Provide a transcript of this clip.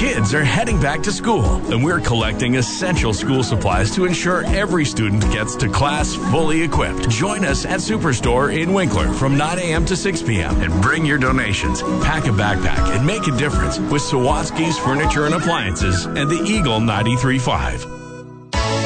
Kids are heading back to school, and we're collecting essential school supplies to ensure every student gets to class fully equipped. Join us at Superstore in Winkler from 9 a.m. to 6 p.m. and bring your donations. Pack a backpack and make a difference with Sawatsky's Furniture and Appliances and the Eagle 93.5.